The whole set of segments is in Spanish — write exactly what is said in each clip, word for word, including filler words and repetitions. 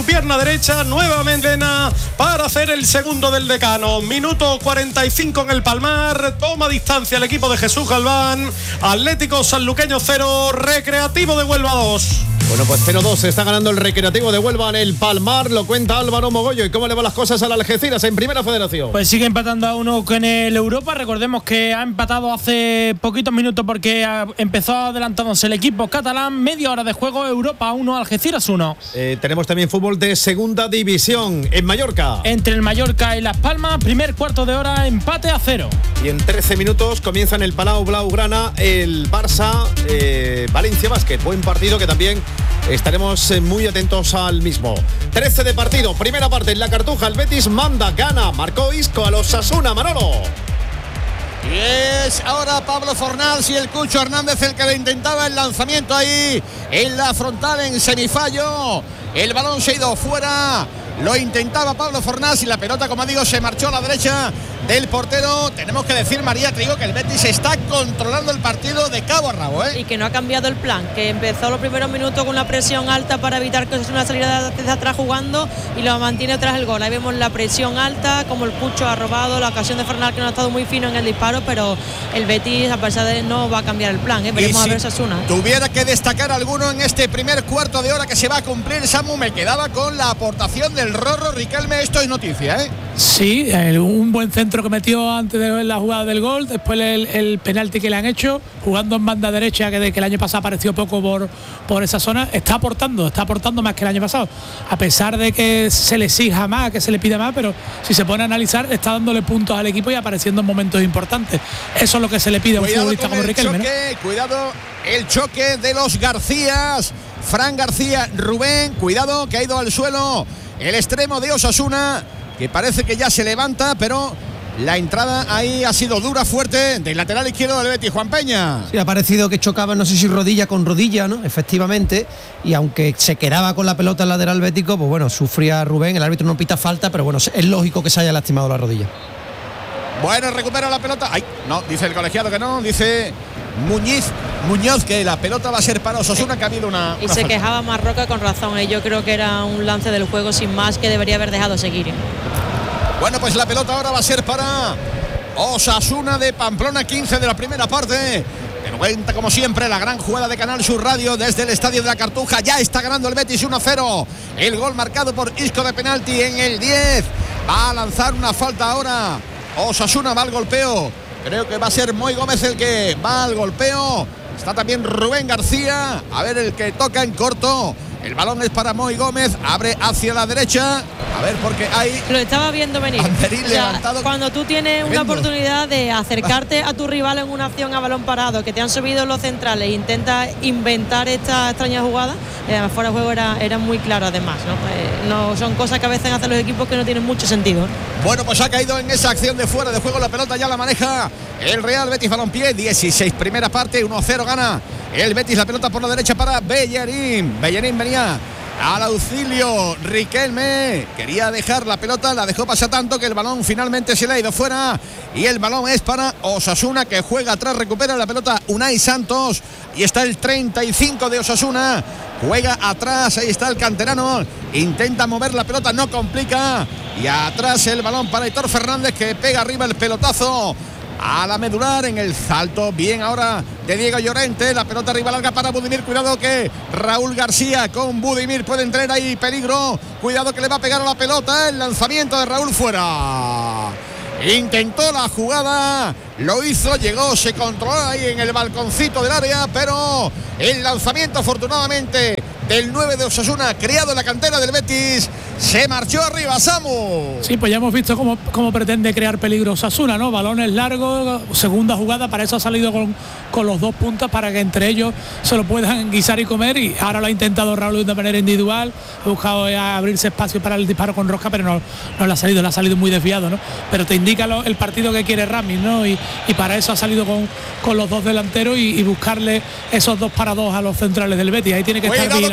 pierna derecha, nuevamente para hacer el segundo del decano. Minuto cuarenta y cinco en el Palmar, toma distancia el equipo de Jesús Galván. Atlético Sanluqueño cero, Recreativo de Huelva dos. Bueno, pues cero dos, se está ganando el Recreativo de Huelva en el Palmar, lo cuenta Álvaro Mogollo. ¿Y cómo le van las cosas al Algeciras en Primera Federación? Pues sigue empatando a uno con el Europa. Recordemos que ha empatado hace poquitos minutos porque ha, empezó adelantándose el equipo catalán. Media hora de juego, Europa uno, Algeciras uno. Eh, tenemos también fútbol de Segunda División en Mallorca. Entre el Mallorca y Las Palmas, primer cuarto de hora, empate a cero. Y en trece minutos comienza en el Palau Blaugrana el Barça eh, Valencia Basket. Buen partido que también estaremos muy atentos al mismo. trece de partido, primera parte en la Cartuja. El Betis manda, gana, marcó Isco a los Osasuna. Manolo. Y es ahora Pablo Fornals y el Cucho Hernández el que le intentaba el lanzamiento ahí en la frontal en semifallo. El balón se ha ido fuera. Lo intentaba Pablo Fornals y la pelota, como digo, se marchó a la derecha del portero. Tenemos que decir, María, te digo que el Betis está controlando el partido de cabo a rabo, ¿eh? Y que no ha cambiado el plan, que empezó los primeros minutos con una presión alta para evitar que sea una salida desde atrás jugando y lo mantiene tras el gol. Ahí vemos la presión alta, como el Pucho ha robado, la ocasión de Fornals que no ha estado muy fino en el disparo, pero el Betis, a pesar de no va a cambiar el plan, ¿eh? Veremos si a ver Osasuna. Tuviera que destacar alguno en este primer cuarto de hora que se va a cumplir, Samu, me quedaba con la aportación del Rorro Riquelme. Esto es noticia, ¿eh? Sí, el, un buen centro que metió antes de la jugada del gol, después el, el penalti que le han hecho, jugando en banda derecha, que, de, que el año pasado apareció poco por, por esa zona, está aportando, está aportando más que el año pasado, a pesar de que se le exija más, que se le pida más, pero si se pone a analizar, está dándole puntos al equipo y apareciendo en momentos importantes. Eso es lo que se le pide a un cuidado futbolista como Riquelme, choque, ¿no? Cuidado, el choque de los Garcías, Fran García, Rubén, cuidado que ha ido al suelo el extremo de Osasuna, que parece que ya se levanta, pero la entrada ahí ha sido dura, fuerte, del lateral izquierdo del Betis, Juan Peña. Sí, ha parecido que chocaba, no sé si rodilla con rodilla, ¿no? Efectivamente, y aunque se quedaba con la pelota el lateral bético, pues bueno, sufría Rubén, el árbitro no pita falta, pero bueno, es lógico que se haya lastimado la rodilla. Bueno, recupera la pelota. Ay, no, dice el colegiado que no, dice Muñiz, Muñoz que la pelota va a ser para Osasuna, que ha habido una, y una se falta. quejaba Marroca con razón, ¿eh? Yo creo que era un lance del juego sin más que debería haber dejado seguir, ¿eh? Bueno, pues la pelota ahora va a ser para Osasuna de Pamplona, quince de la primera parte. Pero cuenta como siempre la gran jugada de Canal Sur Radio desde el estadio de la Cartuja. Ya está ganando el Betis uno a cero. El gol marcado por Isco de penalti en el diez. Va a lanzar una falta ahora. Osasuna va al golpeo. Creo que va a ser Moy Gómez el que va al golpeo. Está también Rubén García. A ver el que toca en corto. El balón es para Moy Gómez. Abre hacia la derecha. A ver, porque hay... Lo estaba viendo venir. Banderín O sea, levantado. cuando tú tienes Tremendo. una oportunidad de acercarte a tu rival en una acción a balón parado, que te han subido los centrales e intentas inventar esta extraña jugada, eh, fuera de juego era, era muy claro además, ¿no? Eh, no son cosas que a veces hacen los equipos que no tienen mucho sentido. Bueno, pues ha caído en esa acción de fuera de juego. La pelota ya la maneja el Real Betis Balompié. dieciséis primera parte, uno a cero gana el Betis. La pelota por la derecha para Bellerín. Bellerín venía al auxilio Riquelme, quería dejar la pelota, la dejó pasar tanto que el balón finalmente se le ha ido fuera y el balón es para Osasuna, que juega atrás, recupera la pelota Unai Santos y está el treinta y cinco de Osasuna, juega atrás, ahí está el canterano, intenta mover la pelota, no complica, y atrás el balón para Aitor Fernández, que pega arriba el pelotazo a la medular en el salto, bien ahora de Diego Llorente, la pelota arriba larga para Budimir, cuidado que Raúl García con Budimir puede entrar ahí, peligro, cuidado que le va a pegar a la pelota, el lanzamiento de Raúl fuera, intentó la jugada, lo hizo, llegó, se controló ahí en el balconcito del área, pero el lanzamiento afortunadamente del nueve de Osasuna, criado en la cantera del Betis, se marchó arriba, Samu. Sí, pues ya hemos visto cómo, cómo pretende crear peligro Osasuna, ¿no? Balones largos, segunda jugada, para eso ha salido con, con los dos puntas, para que entre ellos se lo puedan guisar y comer, y ahora lo ha intentado Raúl de manera individual, ha buscado abrirse espacio para el disparo con rosca, pero no, no le ha salido, le ha salido muy desviado, ¿no? Pero te indica lo, el partido que quiere Ramis, ¿no? Y, y para eso ha salido con, con los dos delanteros y, y buscarle esos dos para dos a los centrales del Betis. Ahí tiene que Cuidado estar vigilando.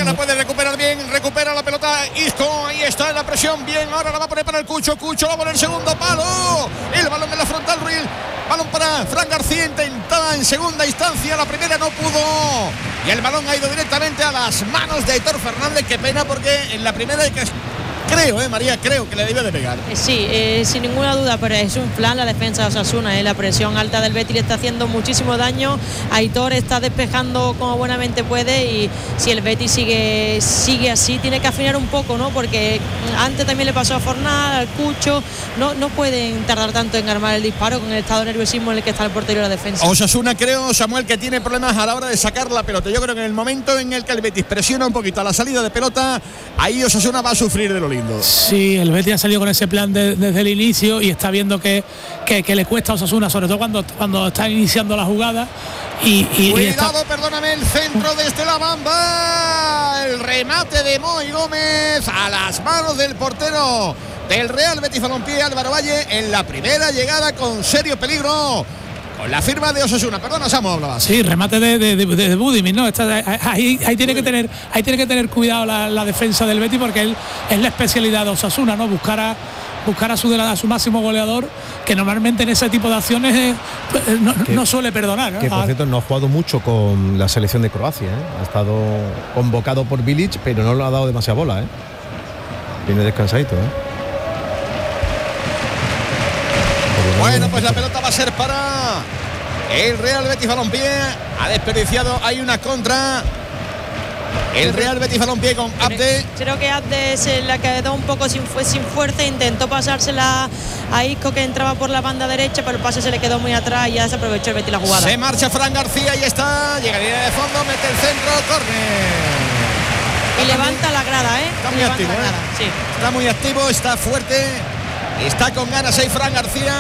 que la puede recuperar bien. Recupera la pelota Isco. Ahí está en la presión. Bien, ahora la va a poner para el Cucho. Cucho la va a poner el segundo palo. El balón en la frontal, Ruiz. Balón para Fran García. Intentaba en segunda instancia. La primera no pudo. Y el balón ha ido directamente a las manos de Aitor Fernández. Qué pena porque en la primera hay que... Creo, eh, María, creo que le debe de pegar. Sí, eh, sin ninguna duda, pero es un plan la defensa de Osasuna. Eh. La presión alta del Betis le está haciendo muchísimo daño. Aitor está despejando como buenamente puede y si el Betis sigue sigue así, tiene que afinar un poco, ¿no? Porque antes también le pasó a Fornal, al Cucho. No, no pueden tardar tanto en armar el disparo con el estado de nerviosismo en el que está el portero de la defensa. Osasuna, creo, Samuel, que tiene problemas a la hora de sacar la pelota. Yo creo que en el momento en el que el Betis presiona un poquito a la salida de pelota, ahí Osasuna va a sufrir de lo lindo. Sí, el Betis ha salido con ese plan de, desde el inicio y está viendo que, que, que le cuesta a Osasuna, sobre todo cuando, cuando está iniciando la jugada. Y, y, Cuidado, y está... perdóname, el centro desde la banda. El remate de Moy Gómez a las manos del portero del Real Betis Balompié, Álvaro Valle, en la primera llegada con serio peligro. Con la firma de Osasuna, perdona Samu, hablabas. Sí, remate de, de, de, de Budimir, ¿no? Está, ahí, ahí tiene que tener, ahí tiene que tener cuidado la, la defensa del Betis porque él, es la especialidad de Osasuna, ¿no? Buscar a buscar a su, a su máximo goleador, que normalmente en ese tipo de acciones eh, no, que, no suele perdonar, ¿no? Que por cierto no ha jugado mucho con la selección de Croacia, ¿eh? Ha estado convocado por Bilic, pero no le ha dado demasiada bola, ¿eh? Viene descansadito, ¿eh? Bueno, pues la pelota va a ser para el Real Betis Balompié. Ha desperdiciado, hay una contra. El Real Betis Balompié con Abde. Creo que Abde se la quedó un poco sin, sin fuerza. Intentó pasársela a Isco, que entraba por la banda derecha, pero el pase se le quedó muy atrás y ya se aprovechó el Betis la jugada. Se marcha Fran García y está. Llega a línea de fondo, mete el centro, córner. Y levanta la grada, ¿eh? Está muy levanta activo, grada, ¿eh? Sí. Está muy activo, está fuerte. Está con ganas ahí Fran García.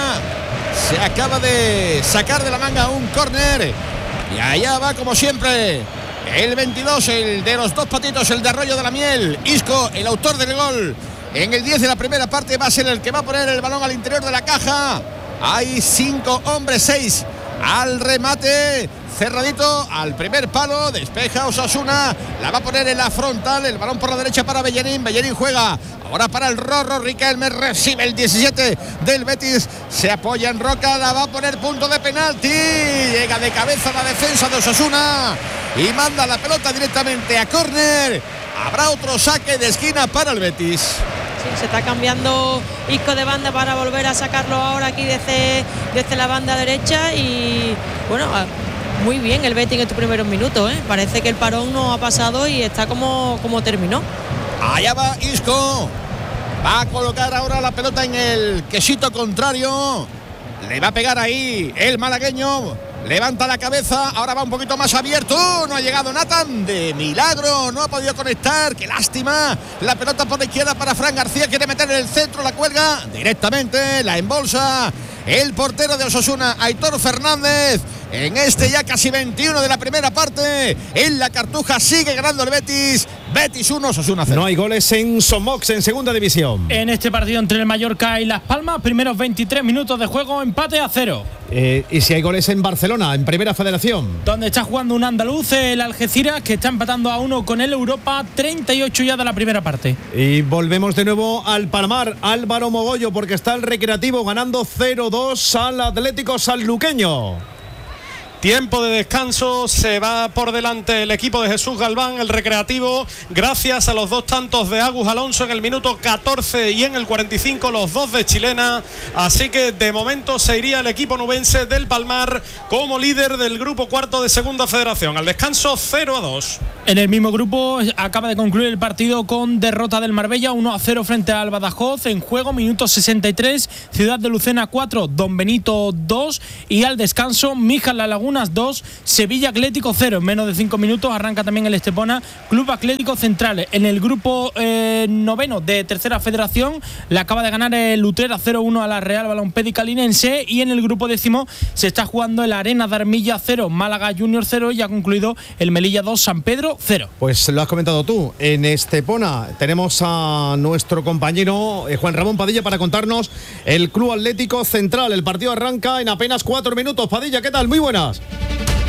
Se acaba de sacar de la manga un córner. Y allá va como siempre el veintidós, el de los dos patitos, el de Arroyo de la Miel. Isco, el autor del gol. En el diez de la primera parte va a ser el que va a poner el balón al interior de la caja. Hay cinco hombres, seis al remate. Cerradito al primer palo, despeja Osasuna, la va a poner en la frontal, el balón por la derecha para Bellerín, Bellerín juega ahora para el Rorro, Riquelme recibe el diecisiete del Betis, se apoya en Roca, la va a poner punto de penalti, llega de cabeza la defensa de Osasuna y manda la pelota directamente a córner, habrá otro saque de esquina para el Betis. Sí, se está cambiando Isco de banda para volver a sacarlo ahora aquí desde, desde la banda derecha y bueno, muy bien el Betis en estos primeros minutos, ¿eh? Parece que el parón no ha pasado y está como, como terminó. Allá va Isco, va a colocar ahora la pelota en el quesito contrario, le va a pegar ahí el malagueño, levanta la cabeza, ahora va un poquito más abierto, no ha llegado Nathan, de milagro, no ha podido conectar, qué lástima, la pelota por la izquierda para Fran García, quiere meter en el centro, la cuelga directamente, la embolsa el portero de Osasuna, Aitor Fernández. En este ya casi veintiuno de la primera parte, en la Cartuja sigue ganando el Betis. Betis uno, Osasuna cero. No hay goles en Somox en segunda división. En este partido entre el Mallorca y Las Palmas, primeros veintitrés minutos de juego, empate a cero. Eh, y si hay goles en Barcelona, en Primera Federación. Donde está jugando un andaluz, el Algeciras, que está empatando a uno con el Europa, treinta y ocho ya de la primera parte. Y volvemos de nuevo al Palmar, Álvaro Mogollo, porque está el Recreativo ganando cero dos al Atlético Sanluqueño. Tiempo de descanso, se va por delante el equipo de Jesús Galván, el Recreativo, gracias a los dos tantos de Agus Alonso en el minuto catorce y en el cuarenta y cinco, los dos de Chilena, así que de momento se iría el equipo nubense del Palmar como líder del grupo cuarto de Segunda Federación, al descanso cero a dos. En el mismo grupo acaba de concluir el partido con derrota del Marbella, uno a cero frente al Badajoz, en juego minuto sesenta y tres, Ciudad de Lucena cuatro, Don Benito dos y al descanso Mijas La Laguna dos, Sevilla Atlético cero. En menos de cinco minutos arranca también el Estepona Club Atlético Central. En el grupo eh, noveno de Tercera Federación le acaba de ganar el Utrera cero uno a la Real Balompédica Linense y en el grupo décimo se está jugando el Arena de Armilla cero, Málaga Junior cero y ha concluido el Melilla dos, San Pedro cero. Pues lo has comentado tú, en Estepona tenemos a nuestro compañero eh, Juan Ramón Padilla para contarnos el Club Atlético Central. El partido arranca en apenas cuatro minutos. Padilla, ¿qué tal? Muy buenas.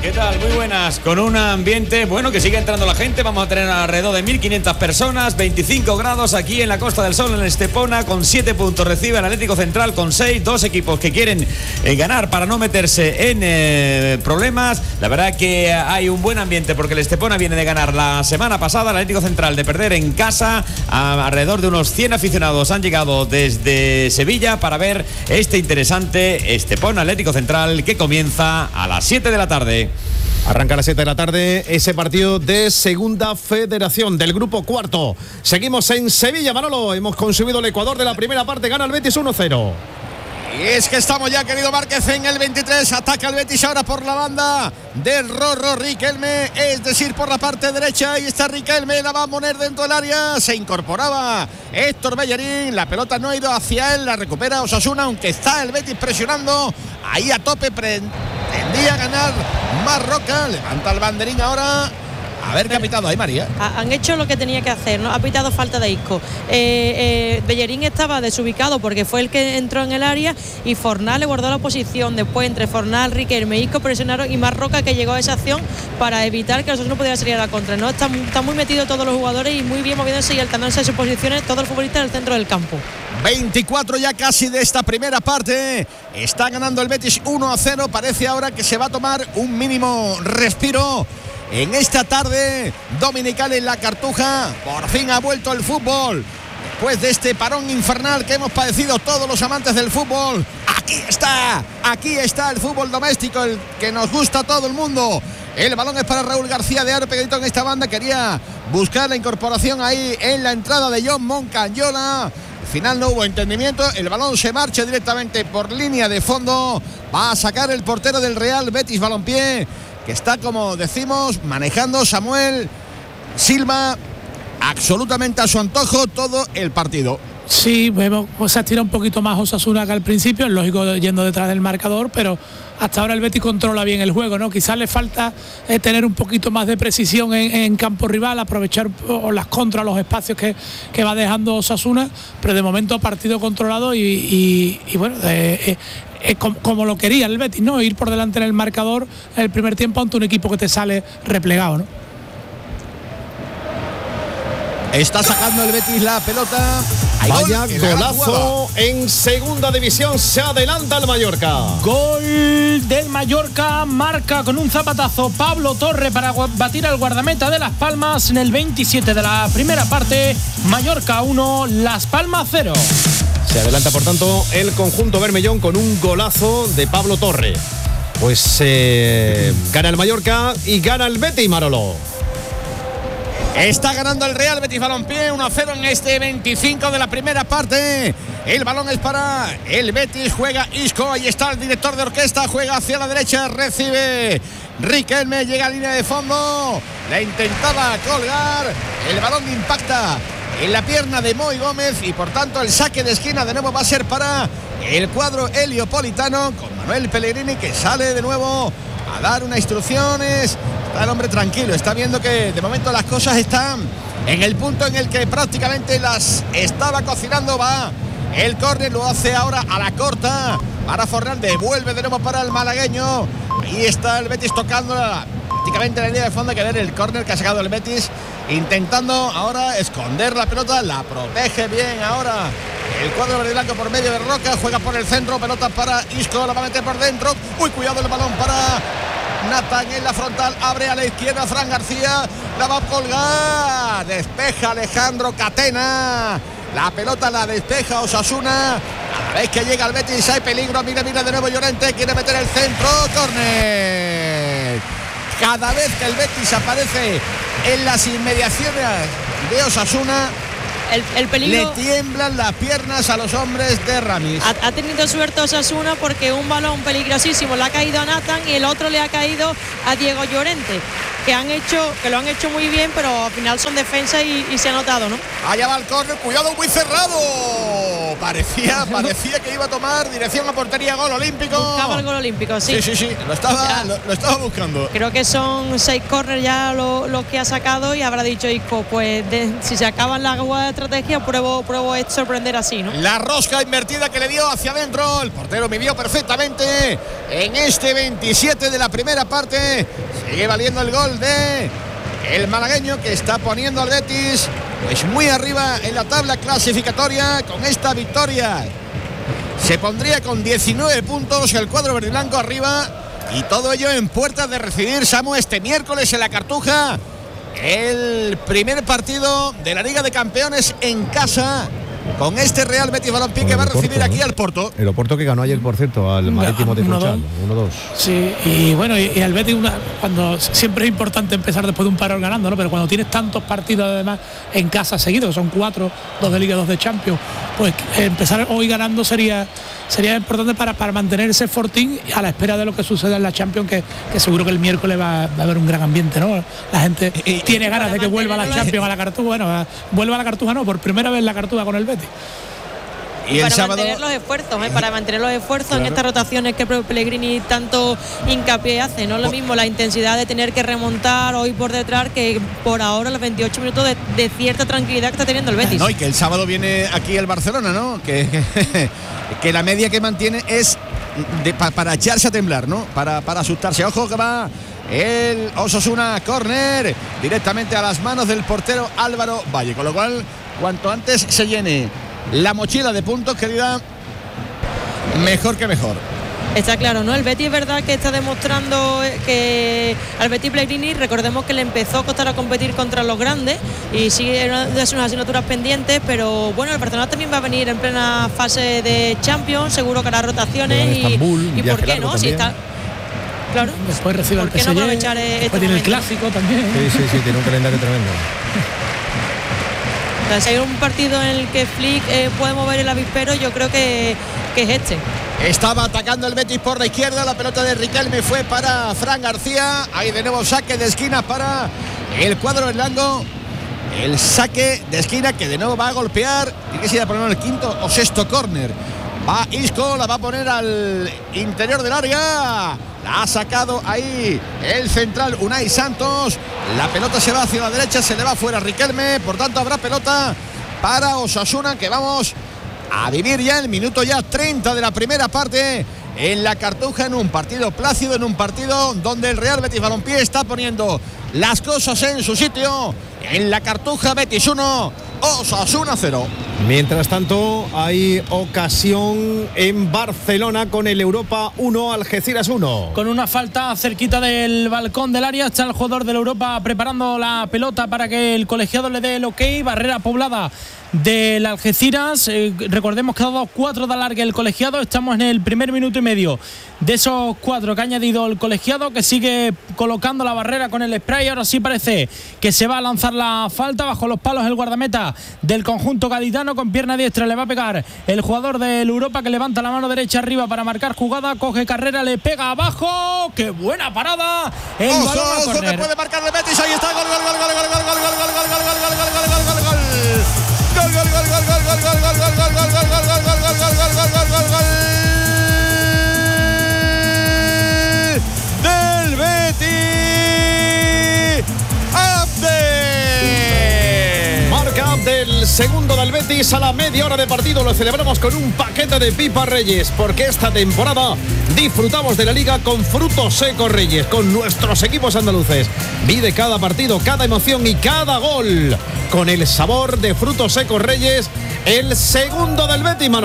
¿Qué tal? Muy buenas. Con un ambiente, bueno, que sigue entrando la gente. Vamos a tener alrededor de mil quinientas personas, veinticinco grados aquí en la Costa del Sol, en Estepona, con siete puntos. Recibe el Atlético Central con seis. Dos equipos que quieren eh, ganar para no meterse en eh, problemas. La verdad que hay un buen ambiente porque el Estepona viene de ganar la semana pasada. El Atlético Central de perder en casa. A, alrededor de unos cien aficionados han llegado desde Sevilla para ver este interesante Estepona Atlético Central que comienza a las siete de la tarde. Arranca a las siete de la tarde ese partido de Segunda Federación del grupo cuarto. Seguimos en Sevilla, Manolo. Hemos consumido el Ecuador de la primera parte. Gana el Betis uno cero. Y es que estamos ya, querido Márquez, en el veintitrés. Ataca el Betis ahora por la banda del Rorro Riquelme, es decir, por la parte derecha. Ahí está Riquelme, la va a poner dentro del área. Se incorporaba Héctor Bellerín. La pelota no ha ido hacia él, la recupera Osasuna, aunque está el Betis presionando. Ahí a tope, pretendía ganar Marroca. Levanta el banderín ahora. A ver qué ha pitado ahí, María. Han hecho lo que tenía que hacer, ¿no? Ha pitado falta de Isco. Eh, eh, Bellerín estaba desubicado porque fue el que entró en el área y Fornal le guardó la posición. Después, entre Fornal, Riquelme y Isco presionaron y Marroca, que llegó a esa acción para evitar que nosotros no pudiera salir a la contra, ¿no? Están está muy metidos todos los jugadores y muy bien moviéndose y alternándose en sus posiciones, todos los futbolistas en el centro del campo. veinticuatro ya casi de esta primera parte. Está ganando el Betis uno a cero. Parece ahora que se va a tomar un mínimo respiro en esta tarde dominical en la Cartuja. Por fin ha vuelto el fútbol después de este parón infernal que hemos padecido todos los amantes del fútbol. Aquí está, aquí está el fútbol doméstico, el que nos gusta a todo el mundo. El balón es para Raúl García de Aro, pegadito en esta banda. Quería buscar la incorporación ahí en la entrada de John Moncayola. Al final no hubo entendimiento. El balón se marcha directamente por línea de fondo. Va a sacar el portero del Real Betis Balompié, que está, como decimos, manejando Samuel Silva absolutamente a su antojo todo el partido. Sí, vemos, pues se estira un poquito más Osasuna que al principio, es lógico yendo detrás del marcador, pero hasta ahora el Betis controla bien el juego, ¿no? Quizás le falta eh, tener un poquito más de precisión en, en campo rival, aprovechar o, las contras, los espacios que, que va dejando Osasuna, pero de momento partido controlado y, y, y bueno, eh, eh, eh, como, como lo quería el Betis, ¿no? Ir por delante en el marcador el primer tiempo ante un equipo que te sale replegado, ¿no? Está sacando el Betis la pelota. Hay Vaya gol, golazo en segunda división. Se adelanta el Mallorca. Gol del Mallorca. Marca con un zapatazo Pablo Torre para batir al guardameta de Las Palmas en el veintisiete de la primera parte. Mallorca uno, Las Palmas cero. Se adelanta, por tanto, el conjunto bermellón con un golazo de Pablo Torre. Pues eh, gana el Mallorca y gana el Betis, Manolo. Está ganando el Real Betis Balompié uno a cero en este veinticinco de la primera parte. El balón es para el Betis, juega Isco, ahí está el director de orquesta, juega hacia la derecha, recibe Riquelme, llega a línea de fondo, la intentaba colgar, el balón impacta en la pierna de Moy Gómez y por tanto el saque de esquina de nuevo va a ser para el cuadro heliopolitano, con Manuel Pellegrini, que sale de nuevo a dar unas instrucciones. Está el hombre tranquilo, está viendo que de momento las cosas están en el punto en el que prácticamente las estaba cocinando. Va el córner, lo hace ahora a la corta para Fornal, devuelve de nuevo para el malagueño. Ahí está el Betis tocando la, prácticamente en la línea de fondo. Hay que ver el córner que ha sacado el Betis, intentando ahora esconder la pelota, la protege bien ahora el cuadro verde blanco por medio de Roca, juega por el centro, pelota para Isco, la va a meter por dentro. Uy, cuidado el balón para Nathan en la frontal, abre a la izquierda Fran García, la va a colgar, despeja Alejandro Catena, la pelota la despeja Osasuna. Cada vez que llega el Betis hay peligro, mira, mira de nuevo Llorente, quiere meter el centro, córner. Cada vez que el Betis aparece en las inmediaciones de Osasuna, El, el peligro, le tiemblan las piernas a los hombres de Ramis. Ha, ha tenido suerte Osasuna porque un balón peligrosísimo le ha caído a Nathan y el otro le ha caído a Diego Llorente. que han hecho, que lo han hecho muy bien, pero al final son defensa y, y se ha notado, ¿no? Allá va el córner, cuidado, muy cerrado. Parecía, parecía que iba a tomar dirección a portería, gol olímpico. Buscaba el gol olímpico, sí. Sí, sí, sí, lo estaba, lo, lo estaba buscando. Creo que son seis córneres ya los lo que ha sacado y habrá dicho Isco, pues de, si se acaban las jugadas de estrategia, pruebo, pruebo es sorprender así, ¿no? La rosca invertida que le dio hacia adentro, el portero midió perfectamente en este veintisiete de la primera parte. Sigue valiendo el gol de el malagueño, que está poniendo al Betis pues muy arriba en la tabla clasificatoria. Con esta victoria se pondría con diecinueve puntos el cuadro verde y blanco arriba, y todo ello en puertas de recibir, Samu, este miércoles en la Cartuja el primer partido de la Liga de Campeones en casa, con este Real Betis Balompié que va a recibir Porto, aquí, ¿no?, al Porto. El Oporto que ganó ayer, por cierto, al Marítimo de Funchal, uno dos. Sí, y bueno, y, y al Betis, una, cuando siempre es importante empezar después de un parón ganando, ¿no? Pero cuando tienes tantos partidos además en casa seguidos, son cuatro, dos de Liga, dos de Champions, pues empezar hoy ganando sería sería importante para, para mantener ese fortín a la espera de lo que suceda en la Champions, que, que seguro que el miércoles va, va a haber un gran ambiente, ¿no? La gente y, tiene ganas de que vuelva la Champions a la Cartuja. Bueno, vuelva a la Cartuja, no, por primera vez la Cartuja con el Betis. Y, y para el sábado, mantener los esfuerzos, ¿eh? para mantener los esfuerzos claro. en estas rotaciones que Pellegrini tanto hincapié hace. No es lo mismo la intensidad de tener que remontar hoy por detrás, que por ahora los veintiocho minutos de, de cierta tranquilidad que está teniendo el Betis. No, y que el sábado viene aquí el Barcelona, ¿no? Que, que, que la media que mantiene es de, pa, para echarse a temblar, ¿no? Para, para asustarse. Ojo que va el Osasuna, córner directamente a las manos del portero Álvaro Valle, con lo cual cuanto antes se llene la mochila de puntos, querida, mejor que mejor. Está claro, ¿no? El Betis es verdad que está demostrando que al Betis Pellegrini, recordemos que le empezó a costar a competir contra los grandes y sigue una de sus asignaturas pendientes, pero bueno, el Barcelona también va a venir en plena fase de Champions, seguro que hará rotaciones y, Estambul, y por qué no, si está claro. Después recibe el P S G, no aprovechar este después tiene el clásico también. Sí, sí, sí, tiene un calendario tremendo. Si hay un partido en el que Flick eh, puede mover el avispero, yo creo que, que es este. Estaba atacando el Betis por la izquierda, la pelota de Riquelme fue para Fran García. Ahí de nuevo saque de esquina para el cuadro berlango. El saque de esquina que de nuevo va a golpear. ¿Y qué se irá a poner el quinto o sexto córner? Va Isco, la va a poner al interior del área. La ha sacado ahí el central Unai Santos. La pelota se va hacia la derecha, se le va fuera Riquelme. Por tanto habrá pelota para Osasuna, que vamos a vivir ya el minuto ya treinta de la primera parte en la Cartuja, en un partido plácido, en un partido donde el Real Betis Balompié está poniendo las cosas en su sitio. En la Cartuja, Betis uno, Osasuna cero. Mientras tanto, hay ocasión en Barcelona con el Europa uno, Algeciras uno. Con una falta cerquita del balcón del área, está el jugador del Europa preparando la pelota para que el colegiado le dé el ok. Barrera poblada del Algeciras. Eh, recordemos que ha dado cuatro de alargue el colegiado. Estamos en el primer minuto y medio de esos cuatro que ha añadido el colegiado, que sigue colocando la barrera con el spray. Ahora sí parece que se va a lanzar la falta. Bajo los palos el guardameta del conjunto gaditano, con pierna diestra le va a pegar el jugador del Europa, que levanta la mano derecha arriba para marcar jugada, coge carrera, le pega abajo. ¡Qué buena parada! El ojo, balón a ojo, que puede marcar el Betis. Ahí está, gol, gol, gol, gol, gol, gol, gol, gol, gol, gol, gol, gol, gol, gol, gol, gol, gol. Gol, gol, gol, gol, gol, gol, gol, gol, gol, gol, gol, gol, gol, gol, gol, gol, gol, gol, gol, gol del Betis. Abde. Marca del segundo del Betis a la media hora de partido. Lo celebramos con un paquete de pipas Reyes, porque esta temporada disfrutamos de la Liga con frutos secos Reyes, con nuestros equipos andaluces. Vive cada partido, cada emoción y cada gol con el sabor de frutos secos Reyes, el segundo del Betis.